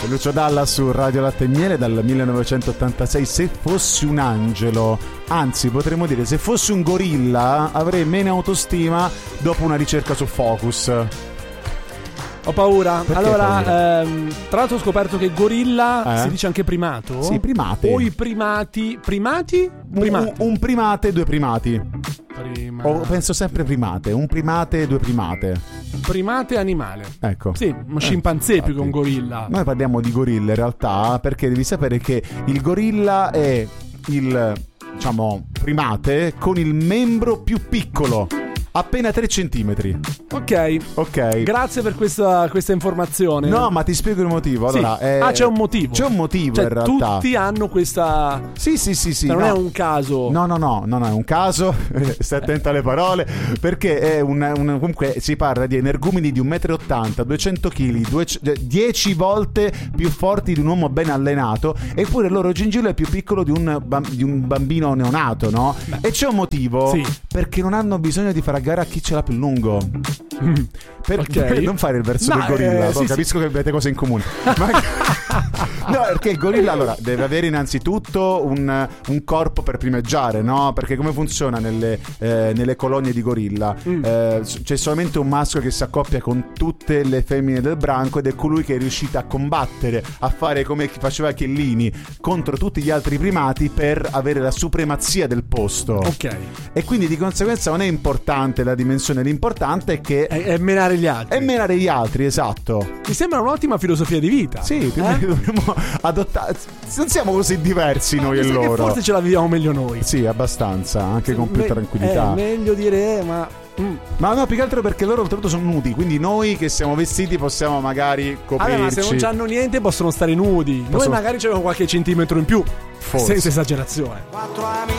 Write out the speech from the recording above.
Lucio Dalla su Radio Latte e Miele dal 1986. Se fossi un angelo, anzi potremmo dire se fossi un gorilla, avrei meno autostima dopo una ricerca su Focus. Ho paura. Perché allora, paura? tra l'altro ho scoperto che gorilla si dice anche primato. Sì, primate. O i primati. Primati? Un primate, due primati. Penso sempre primate. Un primate, due primate. Primate animale. Ecco. Sì, uno scimpanzé più che un gorilla. Noi parliamo di gorilla in realtà perché devi sapere che il gorilla è il, diciamo, primate con il membro più piccolo. Appena 3 centimetri. Ok. Grazie per questa informazione. No, ma ti spiego il motivo. Allora, sì. C'è un motivo. C'è un motivo, cioè, in realtà. Tutti hanno questa. Sì. Non è un caso. No, non è un caso. Stai attento alle parole. Perché è comunque si parla di energumeni di 1,80 m, 200 kg, 10 volte più forti di un uomo ben allenato. Eppure il loro gingillo è più piccolo di un bambino neonato, no? Beh. E c'è un motivo. Sì. Perché non hanno bisogno di fare a gara a chi ce l'ha più lungo. Per non fare il verso del gorilla. Capisco che avete cose in comune. No, perché il gorilla allora deve avere innanzitutto un corpo per primeggiare, no? Perché come funziona nelle colonie di gorilla? C'è solamente un maschio che si accoppia con tutte le femmine del branco ed è colui che è riuscito a combattere, a fare come faceva Chiellini contro tutti gli altri primati per avere la supremazia del posto. Ok. E quindi di conseguenza non è importante la dimensione, l'importante è che è menare gli altri. È menare gli altri, esatto. Mi sembra un'ottima filosofia di vita. Sì, dobbiamo adottare. Non siamo così diversi noi e loro. Che forse ce la viviamo meglio noi. Sì, abbastanza, anche con più tranquillità. È meglio dire, ma no, più che altro perché loro oltretutto sono nudi, quindi noi che siamo vestiti possiamo magari coprirci. Ma se non c'hanno niente possono stare nudi. Noi magari c'abbiamo qualche centimetro in più. Forse. Senza esagerazione.